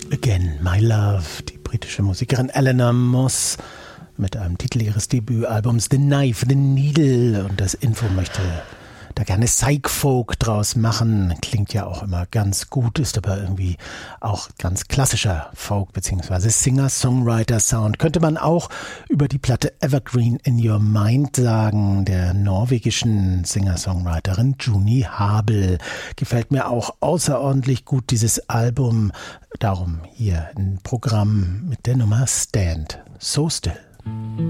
Again, My Love, die britische Musikerin Eleanor Moss mit einem Titel ihres Debütalbums The Knife, The Needle, und das Info möchte da gerne Psych-Folk draus machen. Klingt ja auch immer ganz gut, ist aber irgendwie auch ganz klassischer Folk bzw. Singer-Songwriter-Sound. Könnte man auch über die Platte Evergreen in Your Mind sagen, der norwegischen Singer-Songwriterin Juni Habel. Gefällt mir auch außerordentlich gut, dieses Album. Darum hier ein Programm mit der Nummer Stand So Still.